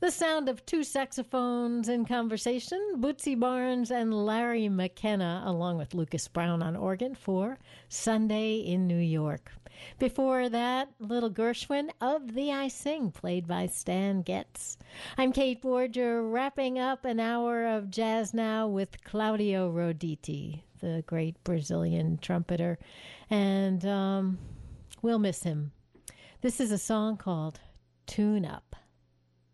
The sound of two saxophones in conversation, Bootsy Barnes and Larry McKenna, along with Lucas Brown on organ for Sunday in New York. Before that, Little Gershwin, Of Thee I Sing, played by Stan Getz. I'm Kate Borger, wrapping up an hour of jazz now with Claudio Roditi, the great Brazilian trumpeter, and we'll miss him. This is a song called Tune Up.